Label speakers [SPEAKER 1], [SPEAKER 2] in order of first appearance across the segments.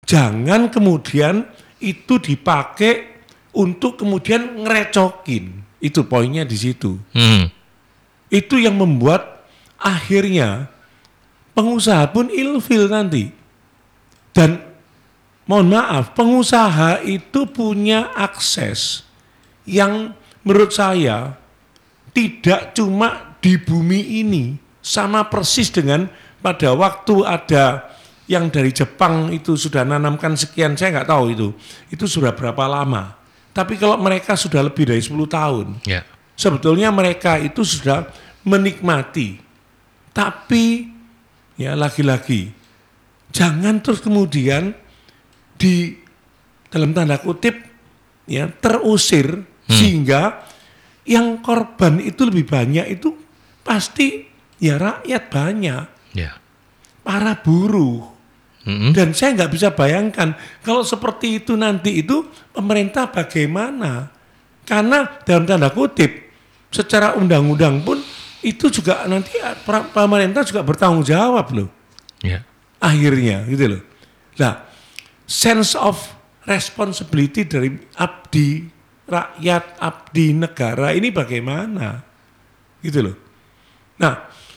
[SPEAKER 1] jangan kemudian itu dipakai untuk kemudian ngerecokin. Itu poinnya di situ. Itu yang membuat akhirnya pengusaha pun ilfil nanti. Dan mohon maaf, pengusaha itu punya akses yang menurut saya tidak cuma di bumi ini, sama persis dengan pada waktu ada yang dari Jepang itu sudah nanamkan sekian, saya nggak tahu itu sudah berapa lama. Tapi kalau mereka sudah lebih dari 10 tahun, sebetulnya mereka itu sudah menikmati. Tapi ya lagi-lagi, jangan terus kemudian di dalam tanda kutip ya terusir sehingga yang korban itu lebih banyak itu pasti ya rakyat banyak, para buruh. Dan saya nggak bisa bayangkan kalau seperti itu nanti itu pemerintah bagaimana? Karena dalam tanda kutip secara undang-undang pun itu juga nanti pemerintah juga bertanggung jawab loh. Akhirnya gitu loh. Nah, sense of responsibility dari abdi rakyat, abdi negara ini bagaimana? Gitu loh. Nah,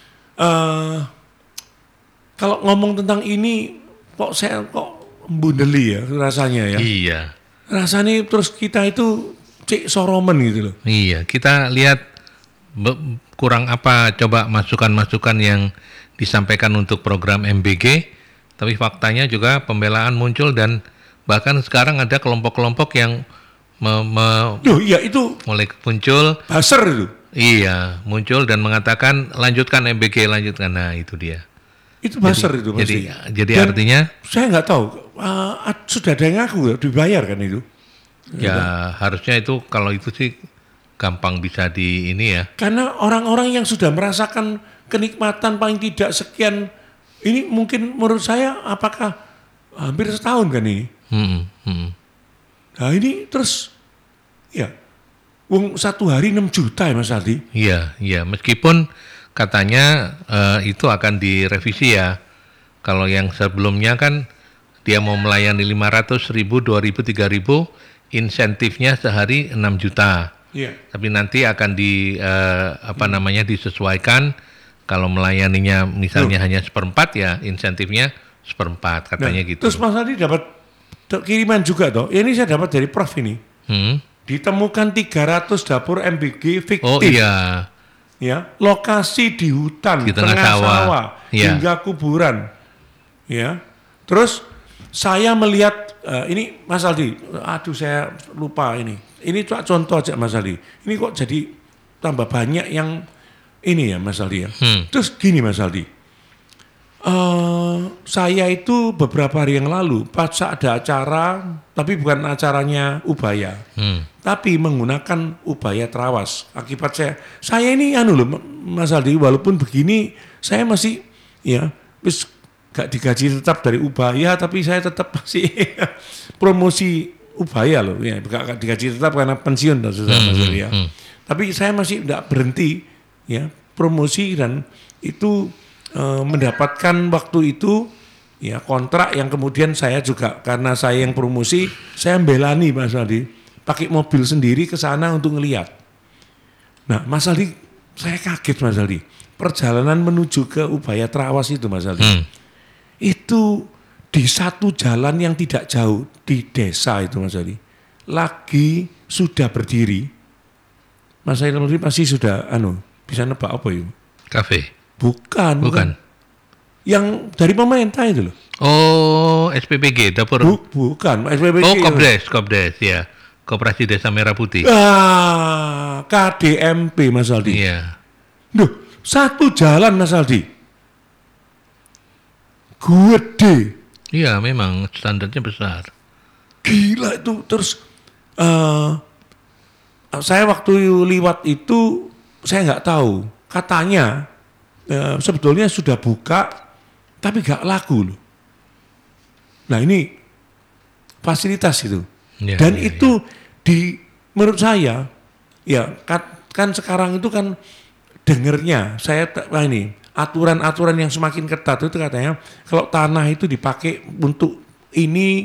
[SPEAKER 1] kalau ngomong tentang ini kok bundeli ya rasanya ya.
[SPEAKER 2] Iya.
[SPEAKER 1] Rasanya terus kita itu cek soromen gitu loh.
[SPEAKER 2] Iya, kita lihat kurang apa coba masukan-masukan yang disampaikan untuk program MBG, tapi faktanya juga pembelaan muncul dan bahkan sekarang ada kelompok-kelompok yang
[SPEAKER 1] iya itu
[SPEAKER 2] mulai muncul.
[SPEAKER 1] Buzzer itu.
[SPEAKER 2] Iya, muncul dan mengatakan lanjutkan MBG, lanjutkan. Nah, itu dia.
[SPEAKER 1] Itu buzzer itu pasti.
[SPEAKER 2] Jadi artinya
[SPEAKER 1] saya nggak tahu sudah ada yang ngaku dibayar kan itu.
[SPEAKER 2] Ya harusnya itu kalau itu sih gampang bisa di ini ya.
[SPEAKER 1] Karena orang-orang yang sudah merasakan kenikmatan paling tidak sekian ini mungkin menurut saya apakah hampir setahun kan ini. Nah ini terus ya wong 1 hari 6 juta ya Mas Aldi.
[SPEAKER 2] Iya meskipun katanya itu akan direvisi ya. Kalau yang sebelumnya kan dia mau melayani 500.000, 2.000, 3.000, insentifnya sehari 6 juta.
[SPEAKER 1] Iya.
[SPEAKER 2] Tapi nanti akan disesuaikan. Kalau melayaninya misalnya hanya 1/4 ya insentifnya 1/4 katanya gitu.
[SPEAKER 1] Terus Mas Aldi dapat kiriman juga toh. Ini saya dapat dari Prof ini. Ditemukan 300 dapur MBG fiktif.
[SPEAKER 2] Oh iya.
[SPEAKER 1] Ya, lokasi di hutan,
[SPEAKER 2] di tengah
[SPEAKER 1] sawah hingga kuburan. Ya. Terus saya melihat ini Mas Aldi, aduh saya lupa ini. Ini contoh aja Mas Aldi. Ini kok jadi tambah banyak yang ini ya Mas Aldi ya. Terus gini Mas Aldi. Saya itu beberapa hari yang lalu pas ada acara, tapi bukan acaranya Ubaya, tapi menggunakan Ubaya Trawas. Akibat saya ini Mas Aldi, walaupun begini saya masih ya gak digaji tetap dari Ubaya, tapi saya tetap masih promosi Ubaya loh, ya gak digaji tetap karena pensiun dan Mas Aldi ya. Tapi saya masih tidak berhenti ya promosi dan itu mendapatkan waktu itu ya kontrak yang kemudian saya juga karena saya yang promosi saya belani Mas Aldi pakai mobil sendiri ke sana untuk ngelihat. Nah Mas Aldi saya kaget Mas Aldi perjalanan menuju ke Ubaya Trawas itu Mas Aldi itu di satu jalan yang tidak jauh di desa itu Mas Aldi lagi sudah berdiri Mas Aldi pasti sudah bisa nebak apa itu?
[SPEAKER 2] Kafe.
[SPEAKER 1] Bukan. Yang dari pemerintah itu loh.
[SPEAKER 2] Oh, SPBG, dapur.
[SPEAKER 1] Bukan, SPBG.
[SPEAKER 2] Oh, Kopdes ya. Koperasi Desa Merah Putih.
[SPEAKER 1] KDMP Mas Aldi.
[SPEAKER 2] Iya.
[SPEAKER 1] Duh, satu jalan Mas Aldi. Gede.
[SPEAKER 2] Iya, memang standarnya besar.
[SPEAKER 1] Gila itu. Terus saya waktu liwat itu saya nggak tahu. Katanya sebetulnya sudah buka tapi gak laku loh. Nah ini fasilitas itu. Dan itu menurut saya ya kan sekarang itu kan dengernya saya ini aturan-aturan yang semakin ketat itu katanya kalau tanah itu dipakai untuk ini